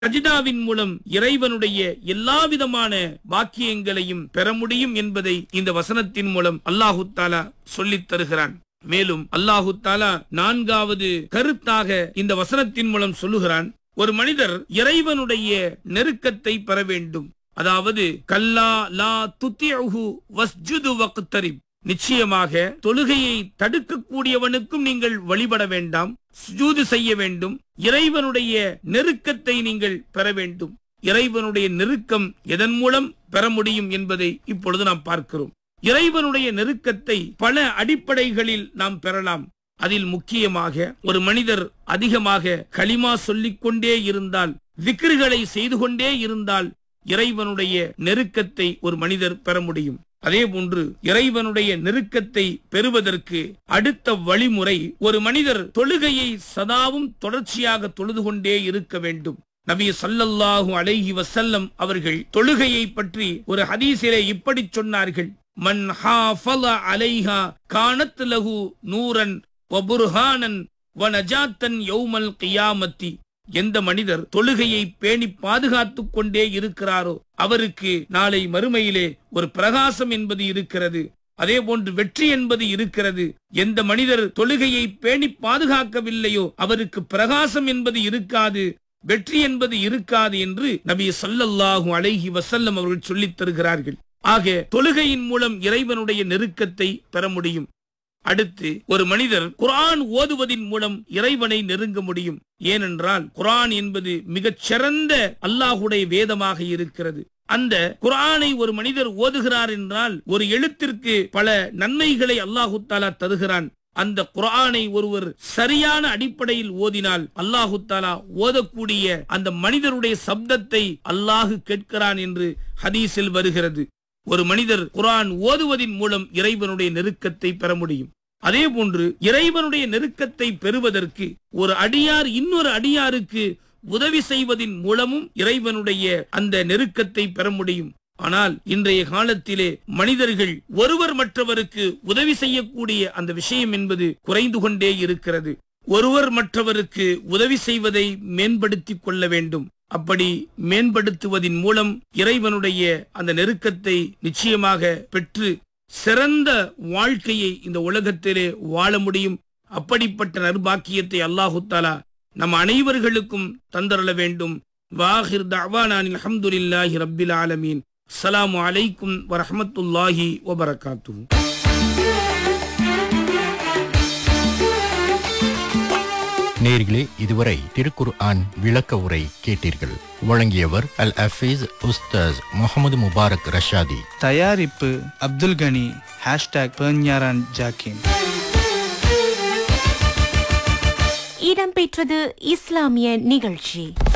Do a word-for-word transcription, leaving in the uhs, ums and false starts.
சஜிதாவின் மூலம் இறைவனுடைய எல்லா விதமான பாக்கியங்களையும் பெற முடியும் என்பதை இந்த வசனத்தின் மூலம் அல்லாஹு தாலா சொல்லித் தருகிறான். மேலும் அல்லாஹு தாலா நான்காவது கருத்தாக இந்த வசனத்தின் மூலம் சொல்லுகிறான், ஒரு மனிதர் இறைவனுடைய நெருக்கத்தை பெற வேண்டும். அதாவது கல்லா லா துத்திஉஹு வஸ்ஜுது வக்தரிப், நிச்சயமாக தொழுகையை தடுக்கக்கூடியவனுக்கும் நீங்கள் வழிபட வேண்டாம், சுஜூது செய்ய வேண்டும். இறைவனுடைய நெருக்கத்தை நீங்கள் பெற வேண்டும். இறைவனுடைய நெருக்கம் எதன் மூலம் பெற முடியும் என்பதை இப்பொழுது நாம் பார்க்கிறோம். இறைவனுடைய நெருக்கத்தை பல அடிப்படைகளில் நாம் பெறலாம். அதில் முக்கியமாக ஒரு மனிதர் அதிகமாக கலிமா சொல்லிக் கொண்டே இருந்தால், விக்ருகளை செய்து கொண்டே இருந்தால் இறைவனுடைய நெருக்கத்தை ஒரு மனிதர் பெற முடியும். அதே போன்று இறைவனுடைய நெருக்கத்தை பெறுவதற்கு அடுத்த வழிமுறை, ஒரு மனிதர் தொழுகையை சதாவும் தொடர்ச்சியாக தொழுது கொண்டே இருக்க வேண்டும். நபி ஸல்லல்லாஹு அலைஹி வஸல்லம் அவர்கள் தொழுகையை பற்றி ஒரு ஹதீஸிலே இப்படி சொன்னார்கள், மன் ஹாஃபல அலைஹா கானத் லஹு நூரன் வ புர்ஹானன் வ நஜாத்தன் யௌமல் கியாமத்தி. எந்த மனிதர் தொழுகையை பேணி பாதுகாத்துக் கொண்டே இருக்கிறாரோ அவருக்கு நாளை மறுமையிலே ஒரு பிரகாசம் என்பது இருக்கிறது, அதே போன்று வெற்றி என்பது இருக்கிறது. எந்த மனிதர் தொழுகையை பேணி பாதுகாக்கவில்லையோ அவருக்கு பிரகாசம் என்பது இருக்காது, வெற்றி என்பது இருக்காது என்று நபி ஸல்லல்லாஹு அலைஹி வஸல்லம் அவர்கள் சொல்லித் தருகிறார்கள். ஆக தொழுகையின் மூலம் இறைவனுடைய நெருக்கத்தை பெற முடியும். அடுத்து ஒரு மனிதர் குர்ஆன் ஓதுவதின் மூலம் இறைவனை நெருங்க முடியும். ஏனென்றால் குர்ஆன் என்பது மிகச் சிறந்த அல்லாஹுடைய வேதமாக இருக்கிறது. அந்த குர்ஆனை ஒரு மனிதர் ஓதுகிறார் என்றால் ஒரு எழுத்திற்கு பல நன்மைகளை அல்லாஹு தஆலா தருகிறான். அந்த குர்ஆனை ஒருவர் சரியான அடிப்படையில் ஓதினால் அல்லாஹு தஆலா ஓதக்கூடிய அந்த மனிதருடைய சப்தத்தை அல்லாஹ் கேட்கிறான் என்று ஹதீஸில் வருகிறது. ஒரு மனிதர் குர்ஆன் ஓதுவதின் மூலம் இறைவனுடைய நெருக்கத்தை பெற முடியும். அதே போன்று இறைவனுடைய நெருக்கத்தை பெறுவதற்கு ஒரு அடியார் இன்னொரு அடியாருக்கு உதவி செய்வதின் மூலமும் இறைவனுடைய அந்த நெருக்கத்தை பெற முடியும். ஆனால் இன்றைய காலத்திலே மனிதர்கள் ஒருவர் மற்றவருக்கு உதவி செய்யக்கூடிய அந்த விஷயம் என்பது குறைந்து கொண்டே இருக்கிறது. ஒருவர் மற்றவருக்கு உதவி செய்வதை மேம்படுத்திக் கொள்ள வேண்டும். அப்படி மேம்படுத்துவதின் மூலம் இறைவனுடைய அந்த நெருக்கத்தை நிச்சயமாக பெற்று சிறந்த வாழ்க்கையை இந்த உலகத்திலே வாழ முடியும். அப்படிப்பட்ட நற்பாக்கியத்தை அல்லாஹு தஆலா நம் அனைவர்களுக்கும் தந்தரள வேண்டும். வாஹிர் தஅவானா அல்ஹம்துலில்லாஹி ரப்பில் ஆலமீன். அஸ்ஸலாமு அலைக்கும் வரஹ்மத்துல்லாஹி வபரகாத்துஹு. நேயர்களே, இதுவரை திருக்குர்ஆன் விளக்க உரை கேட்டீர்கள். வழங்கியவர் அல் ஹஃபீஸ் உஸ்தாஸ் முகமது முபாரக் ரஷாதி. தயாரிப்பு அப்துல் கனி. ஹேஷ்டாக் பெர்ஞாரான் ஜாக்கிம். இடம்பெற்றது இஸ்லாமிய நிகழ்ச்சி.